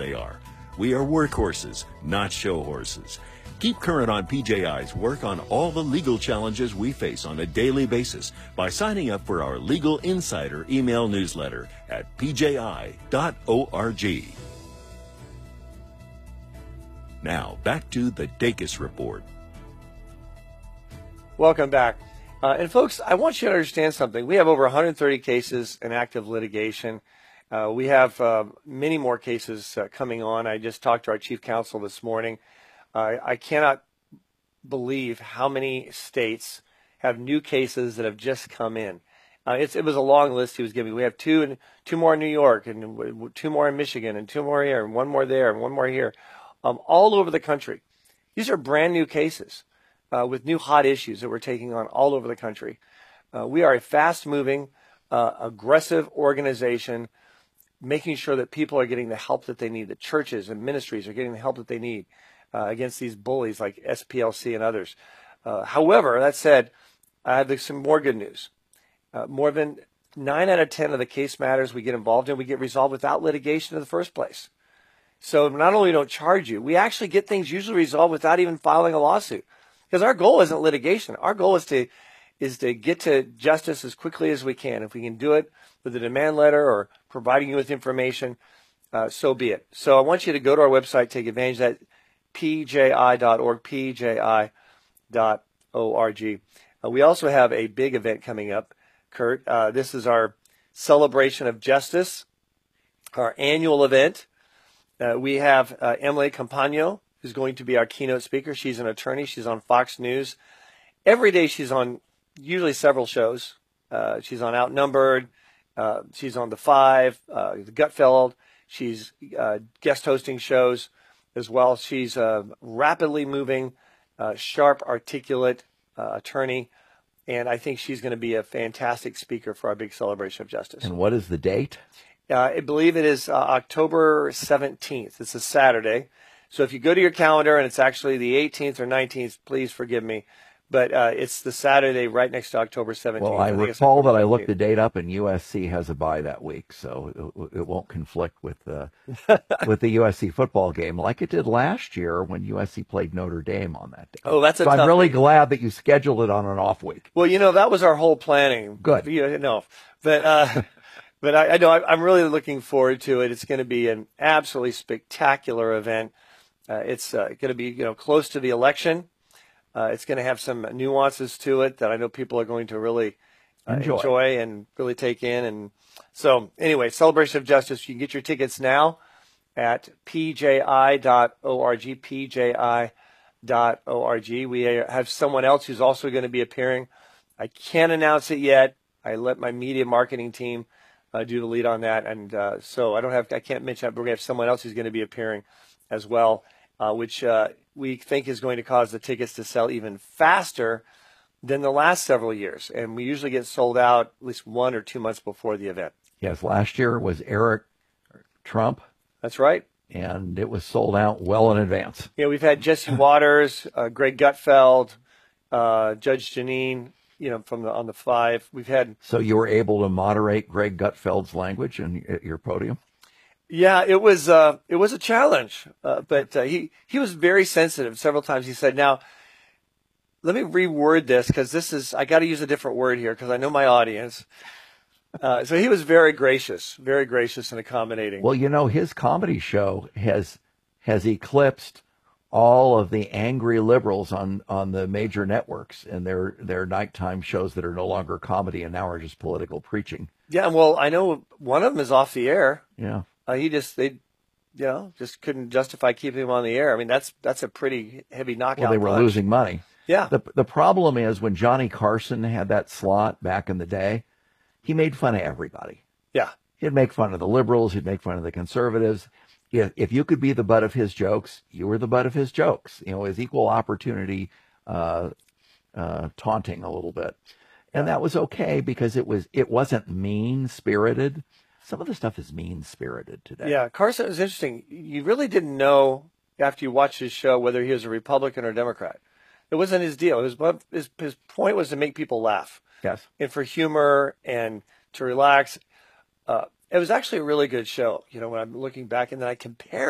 they are. We are workhorses, not show horses. Keep current on PJI's work on all the legal challenges we face on a daily basis by signing up for our Legal Insider email newsletter at pji.org. Now, back to the Dacus Report. Welcome back. And folks, I want you to understand something. We have over 130 cases in active litigation. We have many more cases coming on. I just talked to our chief counsel this morning. I cannot believe how many states have new cases that have just come in. It was a long list he was giving. We have two more in New York, and 2 more in Michigan, and 2 more here, and 1 more there, and 1 more here, all over the country. These are brand new cases with new hot issues that we're taking on all over the country. We are a fast-moving, aggressive organization, making sure that people are getting the help that they need. The churches and ministries are getting the help that they need against these bullies like SPLC and others. However, that said, I have some more good news. More than 9 out of 10 of the case matters we get involved in, we get resolved without litigation in the first place. So not only don't charge you, we actually get things usually resolved without even filing a lawsuit. Because our goal isn't litigation. Our goal is to get to justice as quickly as we can. If we can do it with a demand letter or providing you with information, so be it. So I want you to go to our website, take advantage of that, pji.org, pji.org. We also have a big event coming up, Kurt. This is our Celebration of Justice, our annual event. We have Emily Campagno, who's going to be our keynote speaker. She's an attorney. She's on Fox News. Every day she's on usually several shows. She's on Outnumbered. She's on The Five, the Gutfeld. She's guest hosting shows as well. She's a rapidly moving, sharp, articulate attorney, and I think she's going to be a fantastic speaker for our big Celebration of Justice. And what is the date? I believe it is October 17th. It's a Saturday. So if you go to your calendar and it's actually the 18th or 19th, please forgive me. But it's the Saturday right next to October 17th. Well, I recall that I looked the date up, and USC has a bye that week, so it won't conflict with the USC football game like it did last year when USC played Notre Dame on that day. Oh, that's a so tough I'm really week. glad that you scheduled it on an off week. Well, that was our whole planning. Good. No, but but I know I'm really looking forward to it. It's going to be an absolutely spectacular event. It's going to be close to the election. It's going to have some nuances to it that I know people are going to really enjoy and really take in. And so anyway, Celebration of Justice, you can get your tickets now at pji.org, pji.org. We have someone else who's also going to be appearing. I can't announce it yet. I let my media marketing team do the lead on that. And so I can't mention that, but we're going to have someone else who's going to be appearing as well, which we think is going to cause the tickets to sell even faster than the last several years. And we usually get sold out at least 1 or 2 months before the event. Yes, last year was Eric Trump. That's right. And it was sold out well in advance. Yeah, we've had Jesse Waters, Greg Gutfeld, Judge Janine, on the Five. We've had. So you were able to moderate Greg Gutfeld's language at your podium? Yeah, it was a challenge, but he was very sensitive. Several times he said, "Now, let me reword this because I got to use a different word here because I know my audience." So he was very gracious and accommodating. Well, his comedy show has eclipsed all of the angry liberals on the major networks and their nighttime shows that are no longer comedy and now are just political preaching. Yeah, well, I know one of them is off the air. Yeah. They just couldn't justify keeping him on the air. I mean, that's a pretty heavy knockout. Well, they were losing money. Yeah. The problem is when Johnny Carson had that slot back in the day, he made fun of everybody. Yeah. He'd make fun of the liberals. He'd make fun of the conservatives. If you could be the butt of his jokes, you were the butt of his jokes. His equal opportunity taunting a little bit. And that was okay because it wasn't mean-spirited. Some of the stuff is mean-spirited today. Yeah, Carson was interesting. You really didn't know after you watched his show whether he was a Republican or Democrat. It wasn't his deal. His point was to make people laugh. Yes. And for humor and to relax. It was actually a really good show. When I'm looking back and then I compare